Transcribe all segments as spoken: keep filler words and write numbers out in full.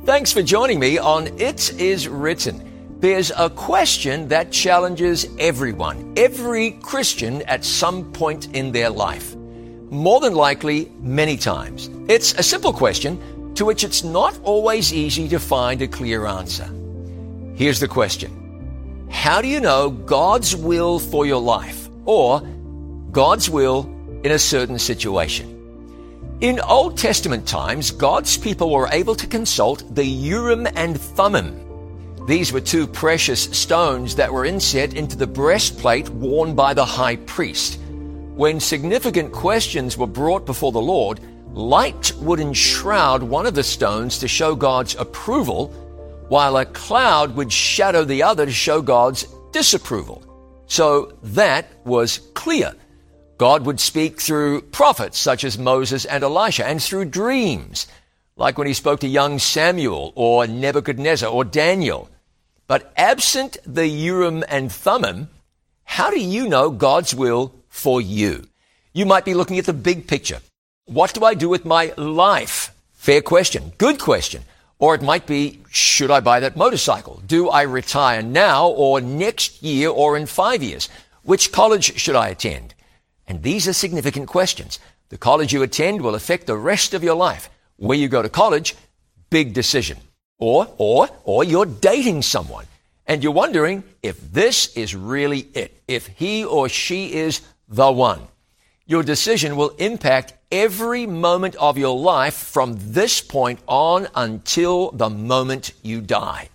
Thanks for joining me on It Is Written. There's a question that challenges everyone, every Christian at some point in their life. More than likely, many times. It's a simple question to which it's not always easy to find a clear answer. Here's the question. How do you know God's will for your life or God's will in a certain situation? In Old Testament times, God's people were able to consult the Urim and Thummim. These were two precious stones that were inset into the breastplate worn by the high priest. When significant questions were brought before the Lord, light would enshroud one of the stones to show God's approval, while a cloud would shadow the other to show God's disapproval. So that was clear. God would speak through prophets such as Moses and Elisha, and through dreams, like when he spoke to young Samuel or Nebuchadnezzar or Daniel. But absent the Urim and Thummim, how do you know God's will for you? You might be looking at the big picture. What do I do with my life? Fair question, good question. Or it might be, should I buy that motorcycle? Do I retire now or next year or in five years? Which college should I attend? And these are significant questions. The college you attend will affect the rest of your life. Where you go to college, big decision. Or, or, or you're dating someone and you're wondering if this is really it, if he or she is the one. Your decision will impact every moment of your life from this point on until the moment you die.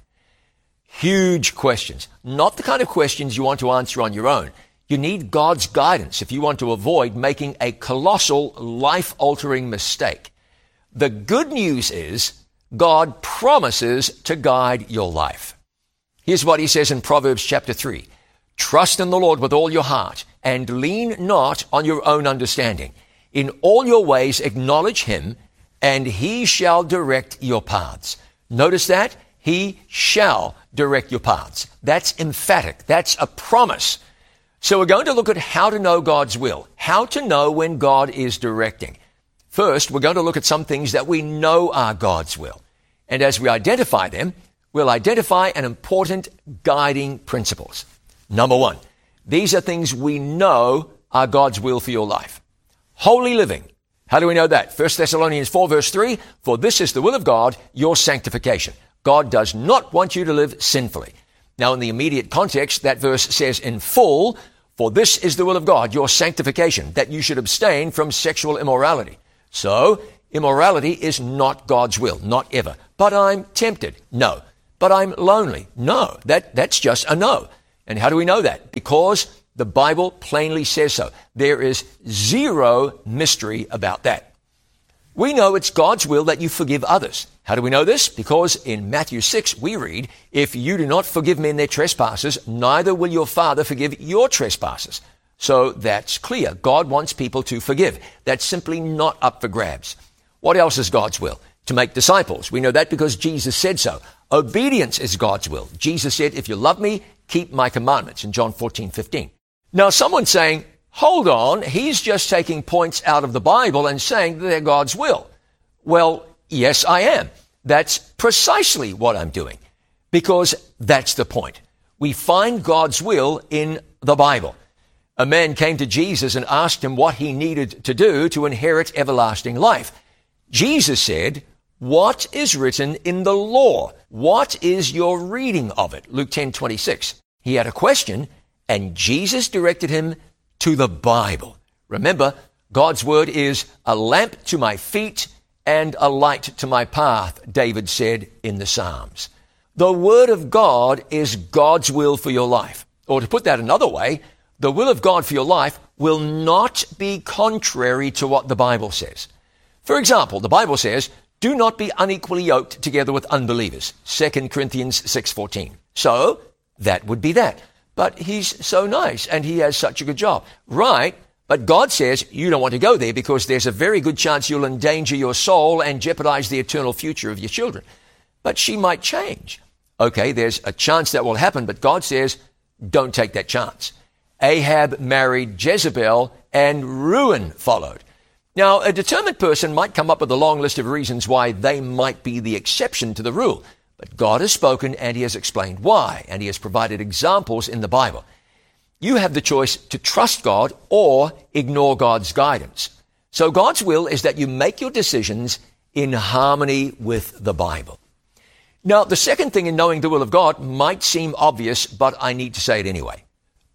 Huge questions, not the kind of questions you want to answer on your own. You need God's guidance if you want to avoid making a colossal, life-altering mistake. The good news is God promises to guide your life. Here's what he says in Proverbs chapter three. Trust in the Lord with all your heart and lean not on your own understanding. In all your ways acknowledge him, and he shall direct your paths. Notice that? He shall direct your paths. That's emphatic. That's a promise. So we're going to look at how to know God's will, how to know when God is directing. First, we're going to look at some things that we know are God's will. And as we identify them, we'll identify an important guiding principles. Number one, these are things we know are God's will for your life. Holy living. How do we know that? First Thessalonians four verse three, for this is the will of God, your sanctification. God does not want you to live sinfully. Now, in the immediate context, that verse says in full, for this is the will of God, your sanctification, that you should abstain from sexual immorality. So, immorality is not God's will, not ever. But I'm tempted. No. But I'm lonely. No. That, that's just a no. And how do we know that? Because the Bible plainly says so. There is zero mystery about that. We know it's God's will that you forgive others. How do we know this? Because in Matthew six, we read, if you do not forgive men their trespasses, neither will your Father forgive your trespasses. So that's clear. God wants people to forgive. That's simply not up for grabs. What else is God's will? To make disciples. We know that because Jesus said so. Obedience is God's will. Jesus said, if you love me, keep my commandments in John fourteen fifteen. Now, someone's saying, hold on, he's just taking points out of the Bible and saying that they're God's will. Well, yes, I am. That's precisely what I'm doing, because that's the point. We find God's will in the Bible. A man came to Jesus and asked him what he needed to do to inherit everlasting life. Jesus said, what is written in the law? What is your reading of it? Luke ten twenty-six. He had a question, and Jesus directed him to the Bible. Remember, God's word is a lamp to my feet and a light to my path, David said in the Psalms. The word of God is God's will for your life. Or to put that another way, the will of God for your life will not be contrary to what the Bible says. For example, the Bible says, do not be unequally yoked together with unbelievers, Second Corinthians six fourteen. So, that would be that. But he's so nice and he has such a good job. Right, but God says you don't want to go there because there's a very good chance you'll endanger your soul and jeopardize the eternal future of your children. But she might change. Okay, there's a chance that will happen, but God says don't take that chance. Ahab married Jezebel and ruin followed. Now, a determined person might come up with a long list of reasons why they might be the exception to the rule. But God has spoken and he has explained why, and he has provided examples in the Bible. You have the choice to trust God or ignore God's guidance. So God's will is that you make your decisions in harmony with the Bible. Now, the second thing in knowing the will of God might seem obvious, but I need to say it anyway.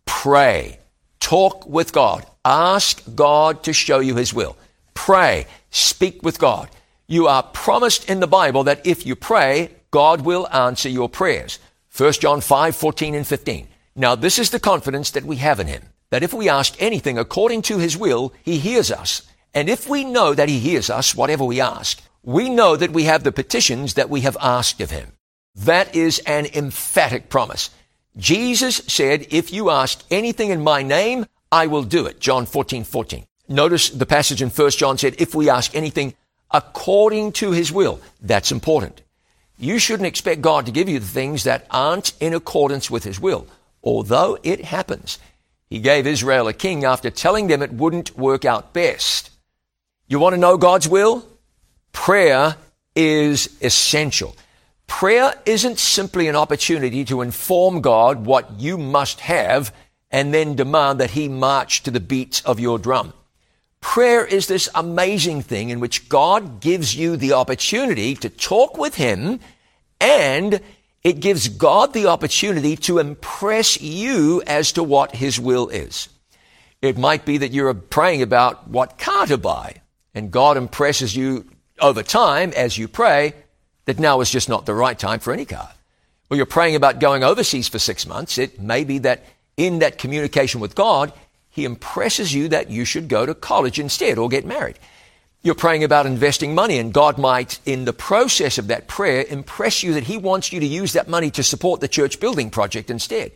Pray. Talk with God. Ask God to show you his will. Pray. Speak with God. You are promised in the Bible that if you pray, God will answer your prayers. First John five, fourteen and fifteen. Now, this is the confidence that we have in him, that if we ask anything according to his will, he hears us. And if we know that he hears us, whatever we ask, we know that we have the petitions that we have asked of him. That is an emphatic promise. Jesus said, if you ask anything in my name, I will do it. John fourteen, fourteen. Notice the passage in First John said, if we ask anything according to his will. That's important. You shouldn't expect God to give you the things that aren't in accordance with his will, although it happens. He gave Israel a king after telling them it wouldn't work out best. You want to know God's will? Prayer is essential. Prayer isn't simply an opportunity to inform God what you must have and then demand that he march to the beats of your drum. Prayer is this amazing thing in which God gives you the opportunity to talk with him, and it gives God the opportunity to impress you as to what his will is. It might be that you're praying about what car to buy, and God impresses you over time as you pray that now is just not the right time for any car. Or you're praying about going overseas for six months. It may be that in that communication with God, he impresses you that you should go to college instead or get married. You're praying about investing money, and God might, in the process of that prayer, impress you that he wants you to use that money to support the church building project instead.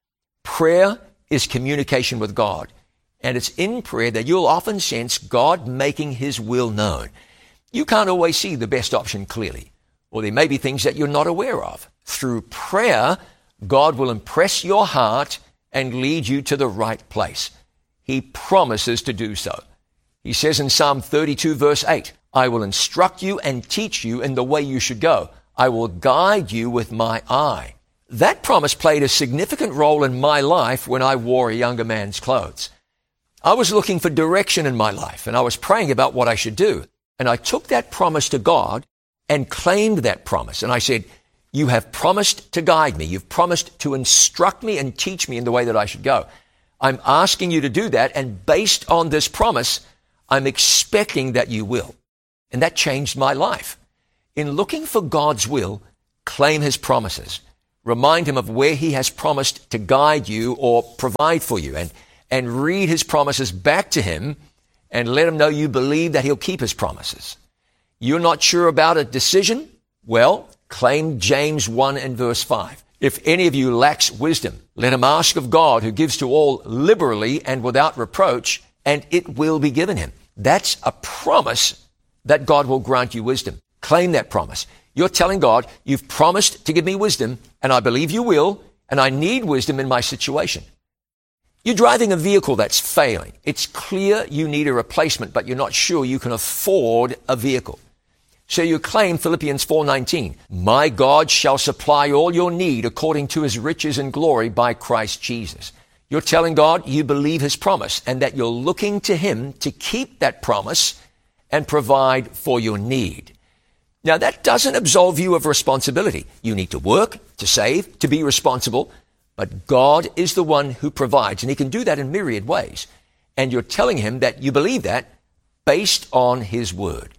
Prayer is communication with God, and it's in prayer that you'll often sense God making his will known. You can't always see the best option clearly, or there may be things that you're not aware of. Through prayer, God will impress your heart and lead you to the right place. He promises to do so. He says in Psalm thirty-two, verse eight, I will instruct you and teach you in the way you should go. I will guide you with my eye. That promise played a significant role in my life when I wore a younger man's clothes. I was looking for direction in my life, and I was praying about what I should do. And I took that promise to God and claimed that promise. And I said, you have promised to guide me. You've promised to instruct me and teach me in the way that I should go. I'm asking you to do that, and based on this promise, I'm expecting that you will. And that changed my life. In looking for God's will, claim his promises. Remind him of where he has promised to guide you or provide for you, and, and read his promises back to him and let him know you believe that he'll keep his promises. You're not sure about a decision? Well, claim James one and verse five. If any of you lacks wisdom, let him ask of God, who gives to all liberally and without reproach, and it will be given him. That's a promise that God will grant you wisdom. Claim that promise. You're telling God, you've promised to give me wisdom, and I believe you will, and I need wisdom in my situation. You're driving a vehicle that's failing. It's clear you need a replacement, but you're not sure you can afford a vehicle. So you claim Philippians four nineteen, my God shall supply all your need according to his riches and glory by Christ Jesus. You're telling God you believe his promise and that you're looking to him to keep that promise and provide for your need. Now, that doesn't absolve you of responsibility. You need to work, to save, to be responsible, but God is the one who provides, and he can do that in myriad ways. And you're telling him that you believe that based on his word.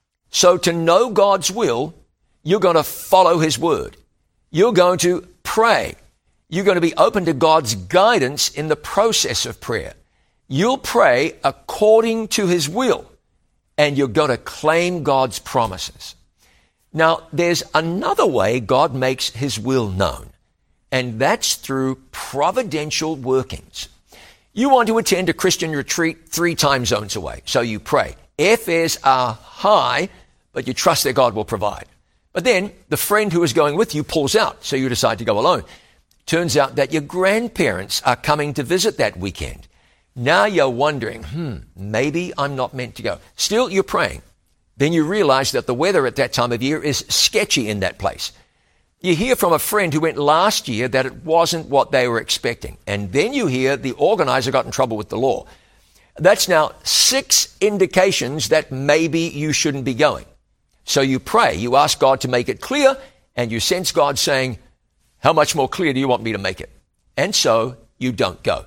So to know God's will, you're going to follow his word. You're going to pray. You're going to be open to God's guidance in the process of prayer. You'll pray according to his will, and you're going to claim God's promises. Now, there's another way God makes his will known, and that's through providential workings. You want to attend a Christian retreat three time zones away, so you pray. Airfares are high, but you trust that God will provide. But then the friend who is going with you pulls out, so you decide to go alone. Turns out that your grandparents are coming to visit that weekend. Now you're wondering, hmm, maybe I'm not meant to go. Still, you're praying. Then you realize that the weather at that time of year is sketchy in that place. You hear from a friend who went last year that it wasn't what they were expecting. And then you hear the organizer got in trouble with the law. That's now six indications that maybe you shouldn't be going. So you pray, you ask God to make it clear, and you sense God saying, how much more clear do you want me to make it? And so you don't go.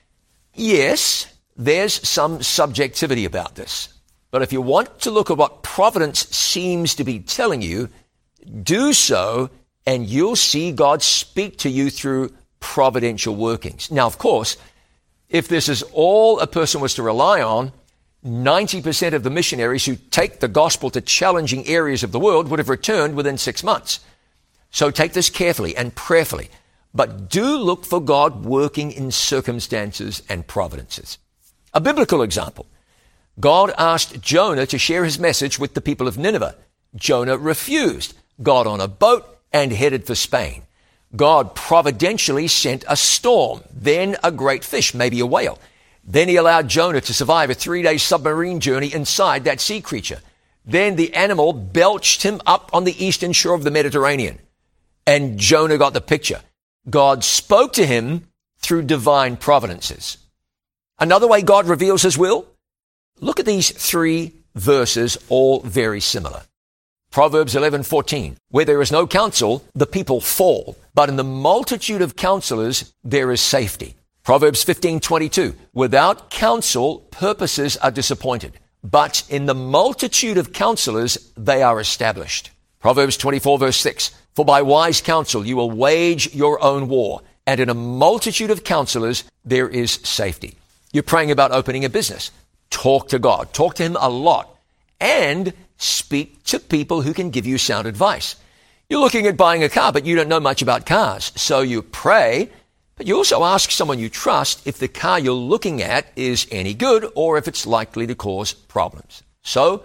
Yes, there's some subjectivity about this. But if you want to look at what providence seems to be telling you, do so, and you'll see God speak to you through providential workings. Now, of course, if this is all a person was to rely on, ninety percent of the missionaries who take the gospel to challenging areas of the world would have returned within six months. So take this carefully and prayerfully, but do look for God working in circumstances and providences. A biblical example. God asked Jonah to share his message with the people of Nineveh. Jonah refused, got on a boat, and headed for Spain. God providentially sent a storm, then a great fish, maybe a whale. Then he allowed Jonah to survive a three-day submarine journey inside that sea creature. Then the animal belched him up on the eastern shore of the Mediterranean. And Jonah got the picture. God spoke to him through divine providences. Another way God reveals his will? Look at these three verses, all very similar. Proverbs eleven fourteen, where there is no counsel, the people fall, but in the multitude of counselors there is safety. Proverbs fifteen twenty-two, without counsel, purposes are disappointed, but in the multitude of counselors they are established. Proverbs twenty-four verse six, for by wise counsel you will wage your own war, and in a multitude of counselors there is safety. You're praying about opening a business. Talk to God. Talk to him a lot. And speak to people who can give you sound advice. You're looking at buying a car, but you don't know much about cars. So you pray, but you also ask someone you trust if the car you're looking at is any good or if it's likely to cause problems. So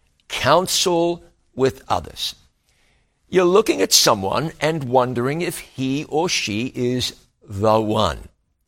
counsel with others. You're looking at someone and wondering if he or she is the one.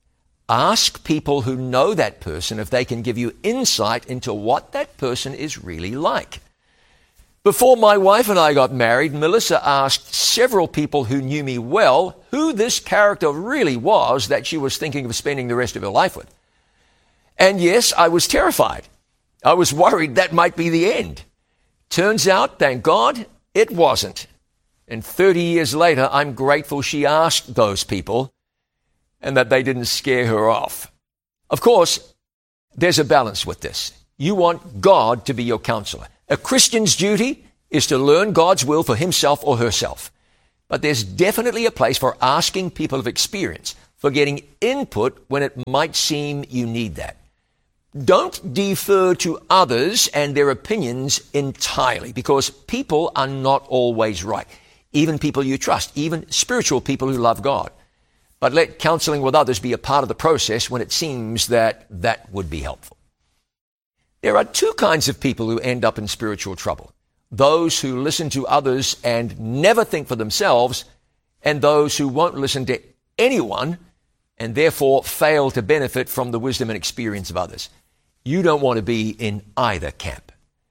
Ask people who know that person if they can give you insight into what that person is really like. Before my wife and I got married, Melissa asked several people who knew me well who this character really was that she was thinking of spending the rest of her life with. And yes, I was terrified. I was worried that might be the end. Turns out, thank God, it wasn't. And thirty years later, I'm grateful she asked those people and that they didn't scare her off. Of course, there's a balance with this. You want God to be your counselor. A Christian's duty is to learn God's will for himself or herself. But there's definitely a place for asking people of experience, for getting input when it might seem you need that. Don't defer to others and their opinions entirely, because people are not always right. Even people you trust, even spiritual people who love God. But let counseling with others be a part of the process when it seems that that would be helpful. There are two kinds of people who end up in spiritual trouble. Those who listen to others and never think for themselves, and those who won't listen to anyone and therefore fail to benefit from the wisdom and experience of others. You don't want to be in either camp.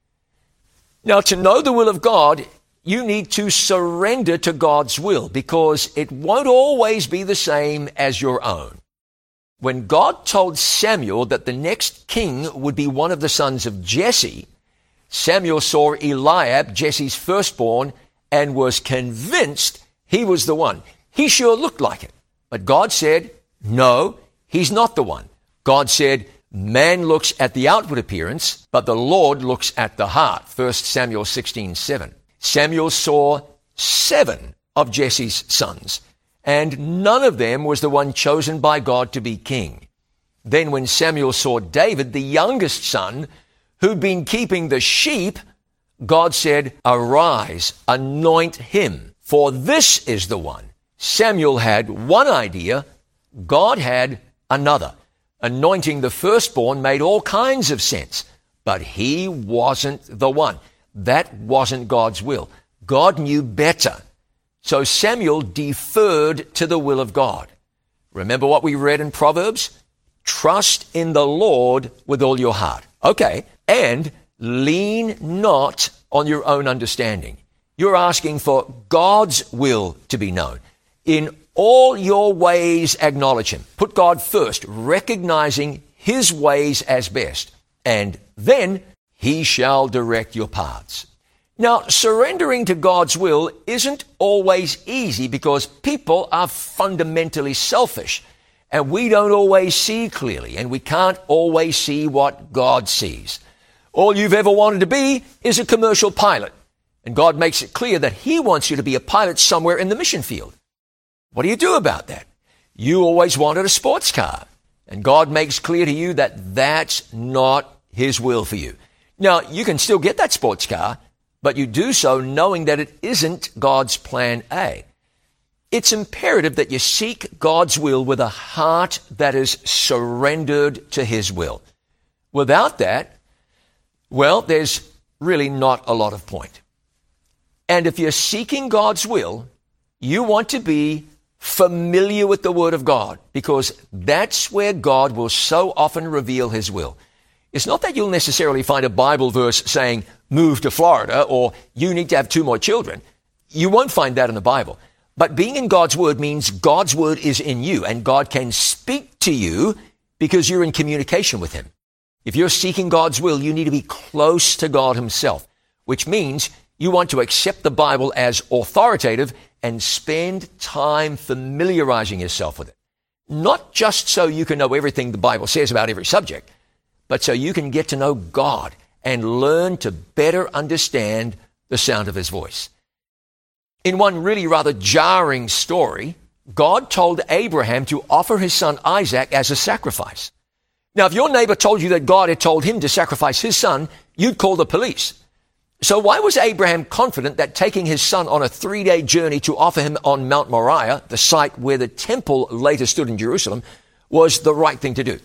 Now, to know the will of God, you need to surrender to God's will, because it won't always be the same as your own. When God told Samuel that the next king would be one of the sons of Jesse, Samuel saw Eliab, Jesse's firstborn, and was convinced he was the one. He sure looked like it. But God said, no, he's not the one. God said, man looks at the outward appearance, but the Lord looks at the heart. First Samuel sixteen seven. Samuel saw seven of Jesse's sons, and none of them was the one chosen by God to be king. Then when Samuel saw David, the youngest son, who'd been keeping the sheep, God said, arise, anoint him, for this is the one. Samuel had one idea, God had another. Anointing the firstborn made all kinds of sense, but he wasn't the one. That wasn't God's will. God knew better. So Samuel deferred to the will of God. Remember what we read in Proverbs? trust in the Lord with all your heart. Okay, and lean not on your own understanding. You're asking for God's will to be known. In all your ways, acknowledge him. Put God first, recognizing his ways as best. And then he shall direct your paths. Now, surrendering to God's will isn't always easy because people are fundamentally selfish. And we don't always see clearly, and we can't always see what God sees. All you've ever wanted to be is a commercial pilot. And God makes it clear that he wants you to be a pilot somewhere in the mission field. What do you do about that? You always wanted a sports car. And God makes clear to you that that's not his will for you. Now, you can still get that sports car, but you do so knowing that it isn't God's plan A. It's imperative that you seek God's will with a heart that is surrendered to his will. Without that, well, there's really not a lot of point. And if you're seeking God's will, you want to be familiar with the Word of God, because that's where God will so often reveal his will. It's not that you'll necessarily find a Bible verse saying, move to Florida, or you need to have two more children. You won't find that in the Bible. But being in God's Word means God's Word is in you, and God can speak to you because you're in communication with him. If you're seeking God's will, you need to be close to God himself, which means you want to accept the Bible as authoritative and spend time familiarizing yourself with it. Not just so you can know everything the Bible says about every subject, but so you can get to know God and learn to better understand the sound of his voice. In one really rather jarring story, God told Abraham to offer his son Isaac as a sacrifice. Now, if your neighbor told you that God had told him to sacrifice his son, you'd call the police. So why was Abraham confident that taking his son on a three-day journey to offer him on Mount Moriah, the site where the temple later stood in Jerusalem, was the right thing to do?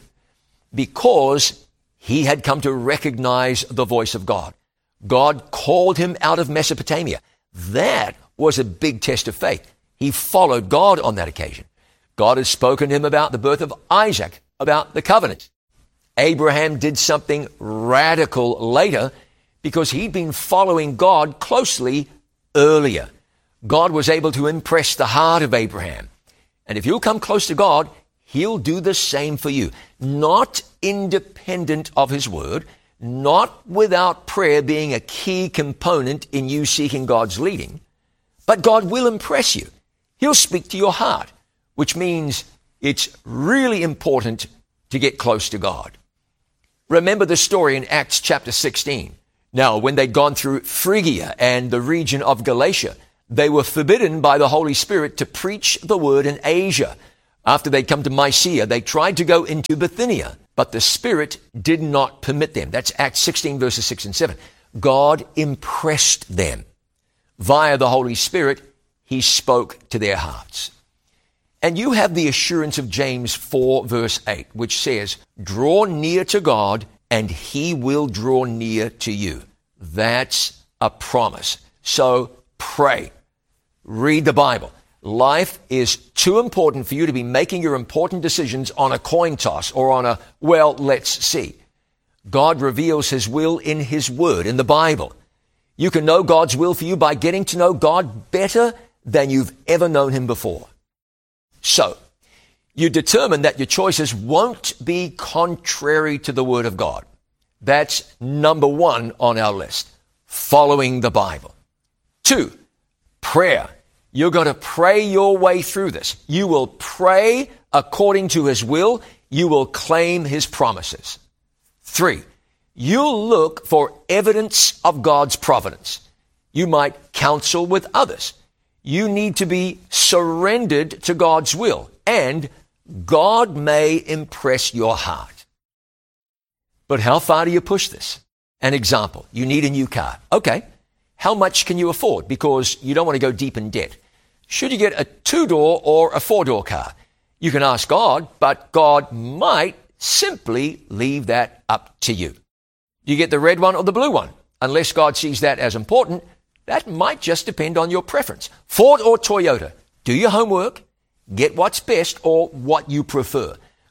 Because he had come to recognize the voice of God. God called him out of Mesopotamia. That was a big test of faith. He followed God on that occasion. God had spoken to him about the birth of Isaac, about the covenant. Abraham did something radical later because he'd been following God closely earlier. God was able to impress the heart of Abraham. And if you'll come close to God, he'll do the same for you. Not independent of his word, not without prayer being a key component in you seeking God's leading, but God will impress you. He'll speak to your heart, which means it's really important to get close to God. Remember the story in Acts chapter sixteen. Now, when they'd gone through Phrygia and the region of Galatia, they were forbidden by the Holy Spirit to preach the word in Asia. After they'd come to Mysia, they tried to go into Bithynia, but the Spirit did not permit them. That's Acts sixteen, verses six and seven. God impressed them. Via the Holy Spirit, he spoke to their hearts. And you have the assurance of James four, verse eight, which says, draw near to God, and he will draw near to you. That's a promise. So pray. Read the Bible. Life is too important for you to be making your important decisions on a coin toss or on a, well, let's see. God reveals his will in his word, in the Bible. You can know God's will for you by getting to know God better than you've ever known him before. So, you determine that your choices won't be contrary to the Word of God. That's number one on our list, following the Bible. Two, prayer. You're going to pray your way through this. You will pray according to his will. You will claim his promises. Three, you'll look for evidence of God's providence. You might counsel with others. You need to be surrendered to God's will, and God may impress your heart. But how far do you push this? An example, you need a new car. Okay, how much can you afford? Because you don't want to go deep in debt. Should you get a two-door or a four-door car? You can ask God, but God might simply leave that up to you. Do you get the red one or the blue one? Unless God sees that as important, that might just depend on your preference. Ford or Toyota, do your homework, get what's best or what you prefer.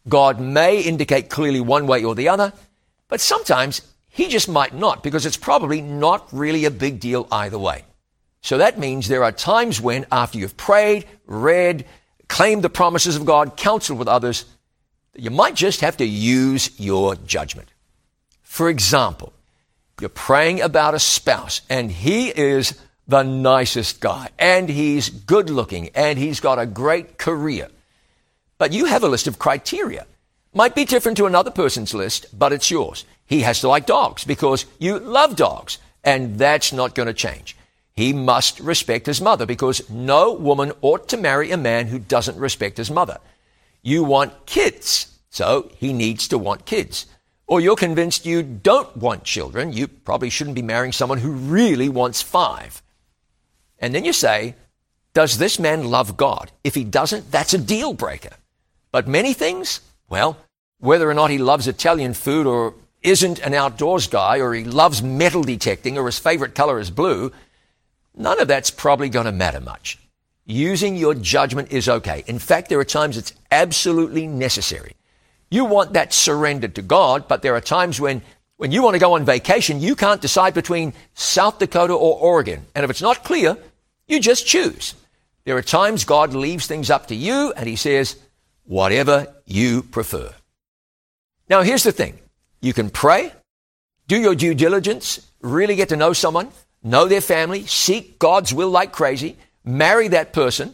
God may indicate clearly one way or the other, but sometimes he just might not, because it's probably not really a big deal either way. So that means there are times when, after you've prayed, read, claimed the promises of God, counseled with others, you might just have to use your judgment. For example, you're praying about a spouse, and he is the nicest guy, and he's good looking, and he's got a great career. But you have a list of criteria. Might be different to another person's list, but it's yours. He has to like dogs because you love dogs, and that's not going to change. He must respect his mother because no woman ought to marry a man who doesn't respect his mother. You want kids, so he needs to want kids. Or you're convinced you don't want children. You probably shouldn't be marrying someone who really wants five. And then you say, does this man love God? If he doesn't, that's a deal breaker. But many things, well, whether or not he loves Italian food or isn't an outdoors guy, or he loves metal detecting, or his favorite color is blue, none of that's probably going to matter much. Using your judgment is okay. In fact, there are times it's absolutely necessary. You want that surrendered to God, but there are times when, when you want to go on vacation, you can't decide between South Dakota or Oregon. And if it's not clear, you just choose. There are times God leaves things up to you, and he says, whatever you prefer. Now, here's the thing. You can pray, do your due diligence, really get to know someone, know their family, seek God's will like crazy, marry that person,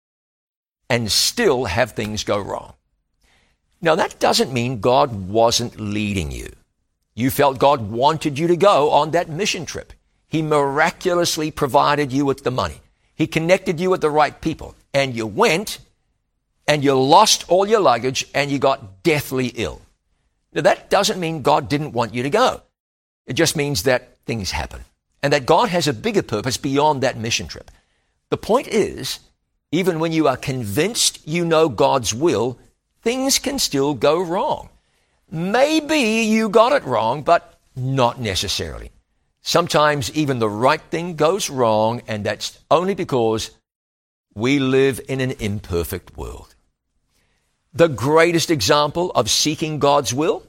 and still have things go wrong. Now, that doesn't mean God wasn't leading you. You felt God wanted you to go on that mission trip. He miraculously provided you with the money. He connected you with the right people. And you went, and you lost all your luggage, and you got deathly ill. Now, that doesn't mean God didn't want you to go. It just means that things happen, and that God has a bigger purpose beyond that mission trip. The point is, even when you are convinced you know God's will, things can still go wrong. Maybe you got it wrong, but not necessarily. Sometimes even the right thing goes wrong, and that's only because we live in an imperfect world. The greatest example of seeking God's will?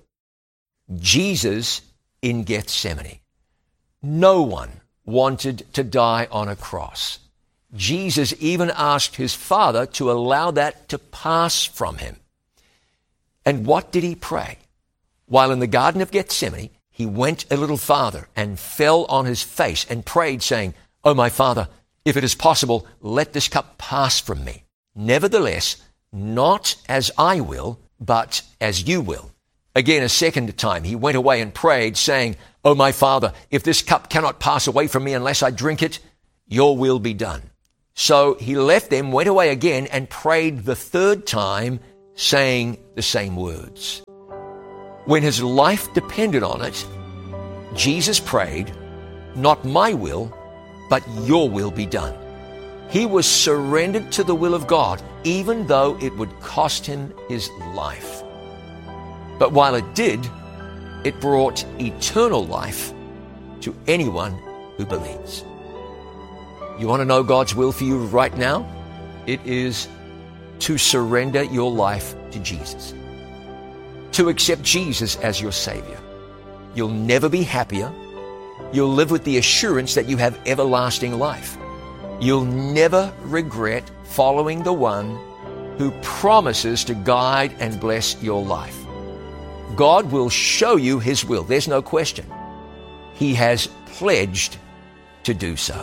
Jesus in Gethsemane. No one wanted to die on a cross. Jesus even asked his Father to allow that to pass from him. And what did he pray? While in the Garden of Gethsemane, he went a little farther and fell on his face and prayed, saying, "Oh, my Father, if it is possible, let this cup pass from me. Nevertheless, not as I will, but as you will." Again, a second time, he went away and prayed, saying, "Oh, my Father, if this cup cannot pass away from me unless I drink it, your will be done." So he left them, went away again, and prayed the third time, saying the same words. When his life depended on it, Jesus prayed, "Not my will, but your will be done." He was surrendered to the will of God, even though it would cost him his life. But while it did, it brought eternal life to anyone who believes. You want to know God's will for you right now? It is to surrender your life to Jesus, to accept Jesus as your Savior. You'll never be happier. You'll live with the assurance that you have everlasting life. You'll never regret following the one who promises to guide and bless your life. God will show you his will. There's no question. He has pledged to do so.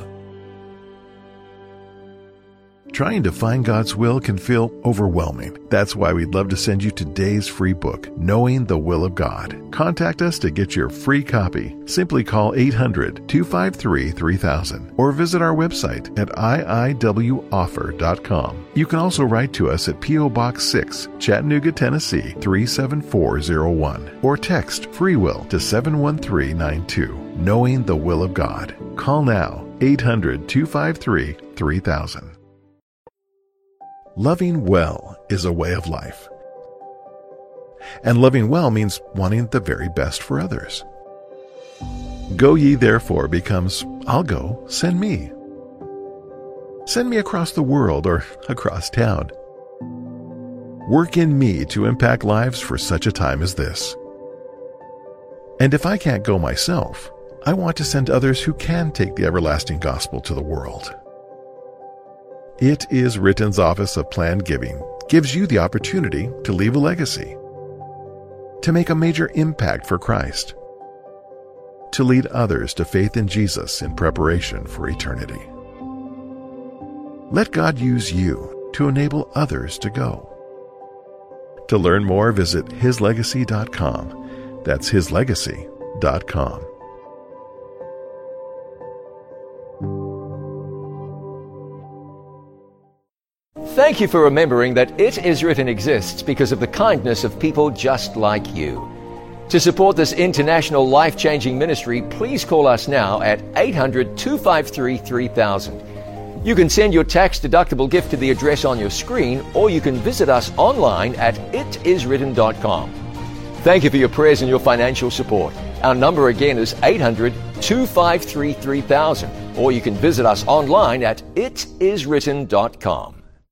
Trying to find God's will can feel overwhelming. That's why we'd love to send you today's free book, Knowing the Will of God. Contact us to get your free copy. Simply call eight hundred, two five three, three thousand or visit our website at I I W offer dot com. You can also write to us at P O Box six, Chattanooga, Tennessee three seven four zero one or text Free Will to seven one three nine two. Knowing the Will of God. Call now, eight hundred, two five three, three thousand. Loving well is a way of life. And loving well means wanting the very best for others. Go ye therefore becomes, I'll go, send me. Send me across the world or across town. work in me to impact lives for such a time as this. And if I can't go myself, I want to send others who can take the everlasting gospel to the world. It Is Written's Office of Planned Giving gives you the opportunity to leave a legacy, to make a major impact for Christ, to lead others to faith in Jesus in preparation for eternity. Let God use you to enable others to go. To learn more, visit his legacy dot com. That's his legacy dot com. Thank you for remembering that It Is Written exists because of the kindness of people just like you. To support this international life-changing ministry, please call us now at eight hundred, two five three, three thousand. You can send your tax-deductible gift to the address on your screen, or you can visit us online at it is written dot com. Thank you for your prayers and your financial support. Our number again is eight hundred, two five three, three thousand, or you can visit us online at it is written dot com.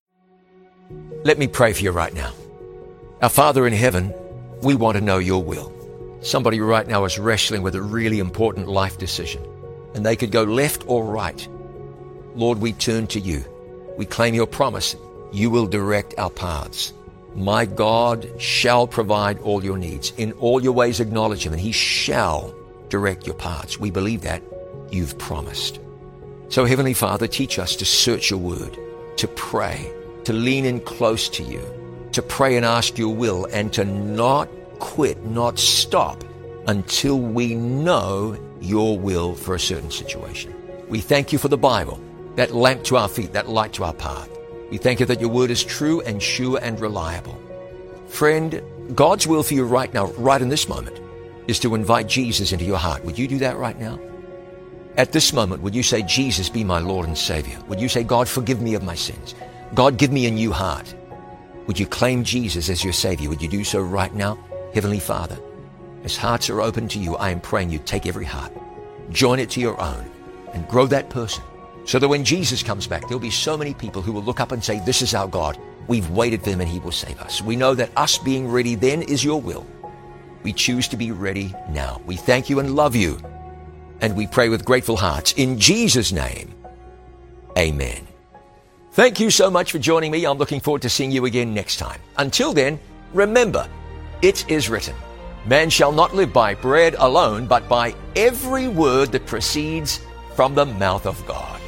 Let me pray for you right now. Our Father in heaven, we want to know your will. Somebody right now is wrestling with a really important life decision, and they could go left or right. Lord, we turn to you. We claim your promise. You will direct our paths. My God shall provide all your needs. In all your ways acknowledge him, and he shall direct your paths. We believe that. You've promised. So, Heavenly Father, teach us to search your word, to pray, to lean in close to you, to pray and ask your will, and to not quit, not stop until we know your will for a certain situation. We thank you for the Bible, that lamp to our feet, that light to our path. We thank you that your word is true and sure and reliable. Friend, God's will for you right now, right in this moment, is to invite Jesus into your heart. Would you do that right now? At this moment, would you say, Jesus, be my Lord and Savior? Would you say, God, forgive me of my sins? God, give me a new heart. Would you claim Jesus as your Savior? Would you do so right now? Heavenly Father, as hearts are open to you, I am praying you take every heart, join it to your own, and grow that person, so that when Jesus comes back, there'll be so many people who will look up and say, this is our God. We've waited for him and he will save us. We know that us being ready then is your will. We choose to be ready now. We thank you and love you, and we pray with grateful hearts. In Jesus' name, amen. Thank you so much for joining me. I'm looking forward to seeing you again next time. Until then, remember, it is written, man shall not live by bread alone, but by every word that proceeds from the mouth of God.